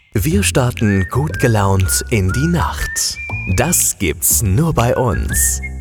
Wir starten gut gelaunt in die Nacht. Das gibt's nur bei uns.